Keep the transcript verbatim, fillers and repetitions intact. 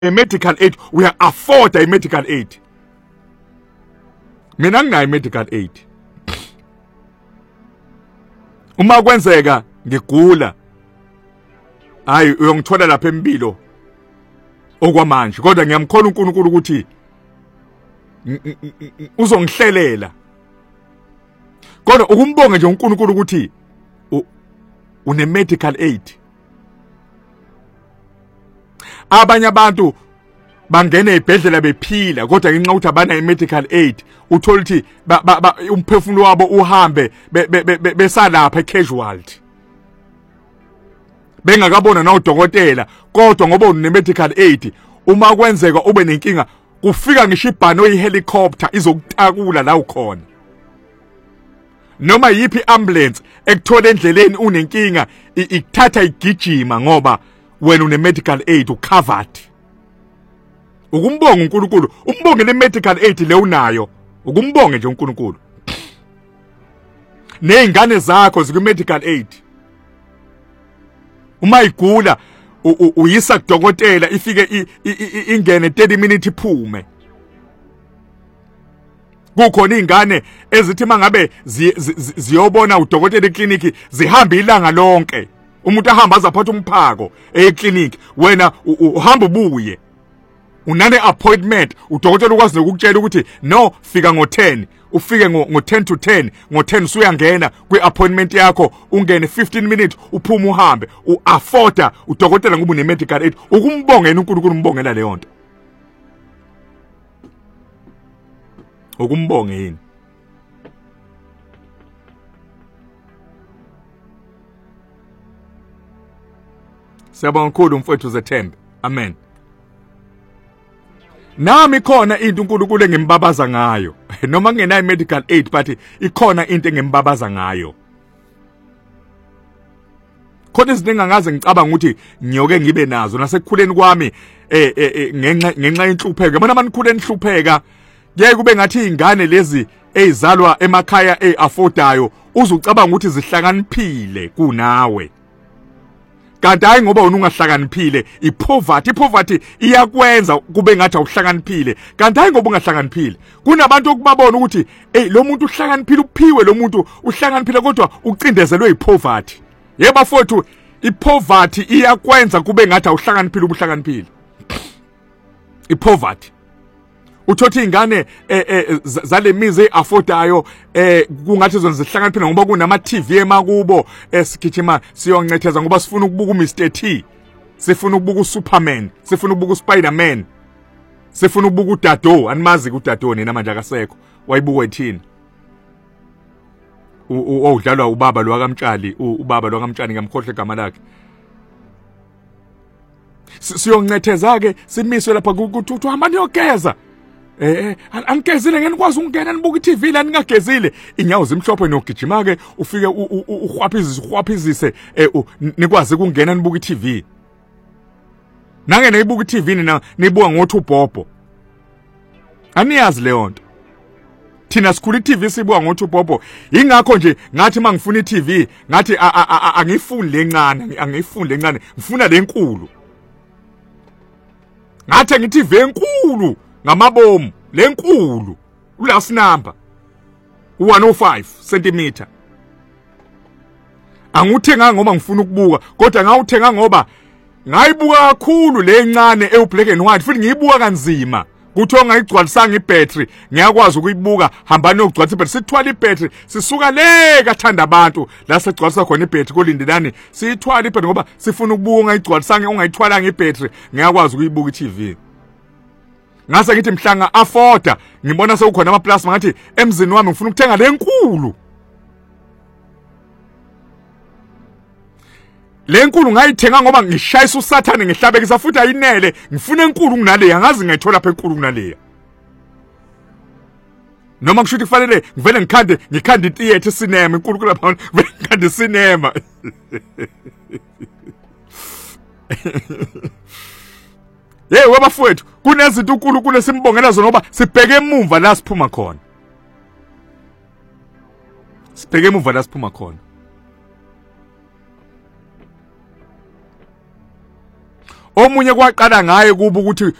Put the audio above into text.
medical aid uya afford a medical aid. Mina nginayo medical aid. Uma kwenzeka ngigula hayi uyongithola lapha empilo okwamanje kodwa ngiyamkhona uNkulunkulu ukuthi uzongihlelela. Kodwa ukumbonga nje uNkulunkulu ukuthi une medical aid. Abanye abantu bangena ezibhedlela bephila kodwa ngenxa ukuthi abana i-medical aid uthola ukuthi umphefumulo wabo uhambe besalapha e-casualty bengakabona na udokotela kodwa ngoba une-medical aid uma kwenzeka ube nenkinga kufika ngisho ibhano yi-helicopter izokutakula la ukhona noma yipi ambulance ekuthola endleleni unenkinga ikuthatha igijima ngoba wena une-medical aid ucovered. Ukumbonga uNkulunkulu, umbonge le medical aid le unayo, ukumbonge nje uNkulunkulu. Nezingane zakho ziku medical aid. Uma igula uyisa kudokotela ifike ingene thirty minutes iphume. Kukhona izingane ezithi mangabe ziyobona udokotela ekliniki zihamba ilanga lonke. Umuntu ahamba azaphatha umphako ekliniki wena uhamba ubuye. Unane appointment udokotela ukwazi ukukutshela ukuthi no fika ngo ten ufike ngo ten to ten ngo ten usuyangena kwi appointment yakho ungene fifteen minutes uphuma uhambe uafforda udokotela ngoba une medical aid ukumbongela uNkulunkulu umbongela leyo nto ukumbonge yini Siyabonga kakhulu mfowethu Zethembe amen. Nami khona into uNkulunkulu engimbabaza ngayo noma ngenayo medical aid but ikhona into engimbabaza ngayo. Khona izinto engangaze ngicabanga ukuthi ngiyoke ngibe nazo nasekukhuleni kwami eh ngenxa ngenxa yenhlupheko. Yabona abanikhuleni hlupheka kuye kube ngathi izingane lezi ezalwa emakhaya eaffordayo uzucabanga ukuthi zihlakaniphile kunawe. Kanti hayi ngoba wena ungahlakaniphile ipoverty ipoverty iyakwenza kube ngathi awuhlakaniphile kanti hayi ngoba ungahlakaniphile kunabantu okubabona ukuthi hey lo muntu uhlakaniphile uphiwe lo muntu uhlakaniphile kodwa ucindezelwe ipoverty. Yebo bafowethu ipoverty iyakwenza kube ngathi awuhlakaniphile ubuhlakaniphile ipoverty uthothi izingane zale mizi eaffordayo eh kungathi zona zihlakaniphile ngoba kunama T V emakubo esigijima siyoncetheza ngoba sifuna ukubuka uMr T sifuna ukubuka uSuperman sifuna ukubuka uSpiderman sifuna ukubuka uDado animazi uDado nina manje akasekho wayibuka ethini udlalwa ubaba lo kaMtshali ubaba lo kaMtshani ngamkhohle igama lakhe siyoncetheza ke simiswe lapha ukuthi hamba niyogeza eh angigezile ngene kwazi ukungena nibuka i-T V la ningagezile inyawo zimhlophe nogijima ke ufike ukhwaphizise ukhwaphizise nikwazi ukungena nibuka i-T V nange nibuka i-T V nina nibuka ngothi uBhobho aniyazi leyo nto thina sikhula i-T V sibuka ngothi uBhobho ingakho nje ngathi mangifuna i-T V ngathi angifuni lencane angifuni lencane ngifuna lenkulu ngathi ngi-T V enkulu ngamabomu lenkulu last number one oh five centimeter anguthenga ngoba ngifuna ukubuka kodwa ngawuthenga ngoba ngayibuka kakhulu lencane eublack and white futhi ngiyibuka kanzima kuthiwa ngayigcwalisanga ibattery ngiyakwazi ukuyibuka hambani yokugcwalisa ibattery sithwala ibattery sisuka le kathanda abantu la sigcwalisa khona ibattery kolindelani siyithwala ibattery ngoba sifuna ukubuka ungayigcwalisanga ungayithwalanga ibattery ngiyakwazi ukuyibuka i-T V. Ngase ngithi mhlanga afforda ngibona sekukhona ama plus ngathi emzini wami ngifuna ukuthenga lenkulu lenkulu ngayithenga ngoba ngishayisa uSathane ngihlabekisa futhi ayinele ngifuna enkulu kunale angazi ngayithola lapha enkulu kunale noma kushuthi kufanele ngivele ngikhande ngikhande itheater cinema enkulu kulapha ngivele ngikhande cinema Hey wabafowethu kunezinto uNkulunkulu esimbongela zona ngoba sibheke emuva la siphuma khona. Sibheke emuva la siphuma khona. omunye kwaqala ngaye kuba ukuthi